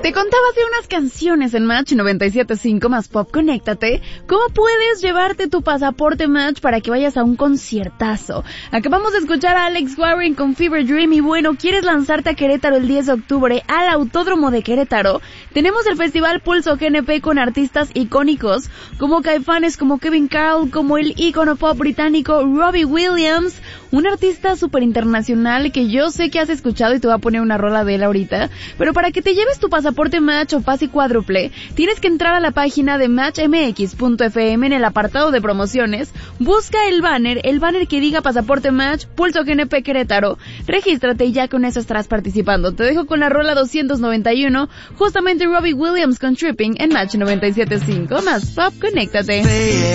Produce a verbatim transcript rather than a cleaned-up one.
Te contaba hace unas canciones en Match noventa y siete punto cinco más Pop Conéctate cómo puedes llevarte tu pasaporte Match para que vayas a un conciertazo. Acabamos de escuchar a Alex Warren con Fever Dream y bueno, ¿quieres lanzarte a Querétaro el diez de octubre al Autódromo de Querétaro? Tenemos el Festival Pulso G N P con artistas icónicos como Caifanes, como Kevin Carl, como el ícono pop británico Robbie Williams, un artista súper internacional que yo sé que has escuchado y te voy a poner una rola de él ahorita, pero para que te lleves tu pasaporte Match o pase cuádruple, tienes que entrar a la página de match m x punto f m en el apartado de promociones, busca el banner, el banner que diga pasaporte Match, Pulso G N P Querétaro, regístrate y ya con eso estarás participando. Te dejo con la rola doscientos noventa y uno, justamente Robbie Williams con Tripping en Match noventa y siete punto cinco más Pop Conéctate.